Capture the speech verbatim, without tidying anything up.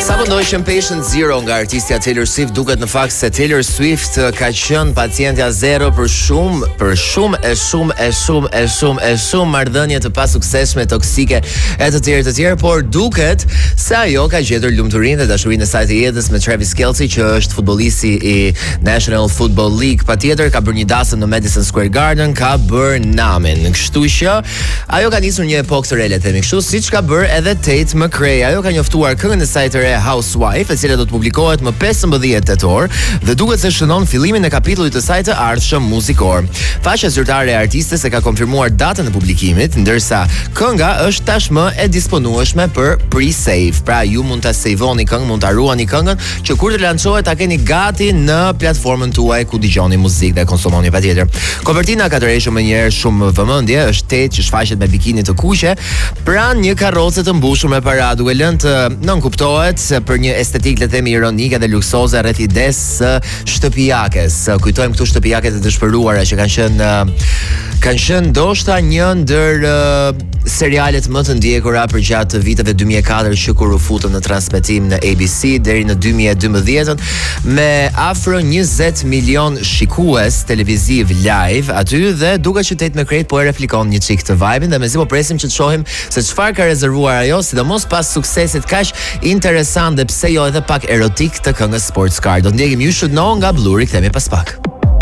Sa po ndoshëm Patient Zero nga artistja Taylor Swift, duket në fakt se Taylor Swift ka qenë pacientja zero për shumë, për shumë e shumë e shumë e shumë e shumë marrëdhënie të pasuksesshme, toksike e të tjerë të tjerë, por duket se ajo ka gjetur lumturinë dhe dashurinë e saj të jetës me Travis Kelce, që është futbollisti i National Football League. Patjetër ka bërë një dasëm në Madison Square Garden, ka bërë namin. Kështu që ajo ka nisur një epokë të re, le të themi kështu, siç ka bërë edhe Tate McRae. Ajo ka njoftuar këngën e saj të re Housewife, e cila do të publikohet më pesëmbëdhjetë tetor dhe duket se shënon fillimin e kapitullit të saj të ardhshëm muzikor. Faqja zyrtare e artistes e ka konfirmuar datën e publikimit, ndërsa kënga është tashmë e disponueshme për pre-save. Pra ju mund ta savoni këngën, mund ta ruani këngën që kur të lançohet ta keni gati në platformën tuaj ku dëgjoni muzikë dhe konsumoni patjetër. Kopertina ka tërhequr më njëherë shumë vëmendje, është Tate që shfaqet me bikini të kuqe pranë një karroce të mbushur me para, duke lënë të nënkuptohet për një estetik, le të themi, ironike dhe luksoze rreth idesë së shtëpijakes. Kujtojmë këtu shtëpijaket e dëshpëruara që kanë qenë kanë qenë ndoshta një ndër uh, serialet më të ndjekura përgjatë viteve dy mijë e katër që kur u futën në transmetim në A B C deri në dy mijë e dymbëdhjetë me afro njëzet milion shikues televiziv live aty, dhe duket që Tate McRae po e reflekton një çik të vibe-in, dhe mezi po presim që të shohim se çfarë ka rezervuar ajo, sidomos pas suksesit kaq interesant dhe pse jo edhe pak erotik të këngës Sports Car. Do ndjekim You Should Know nga Bluri, kthehemi pas pak.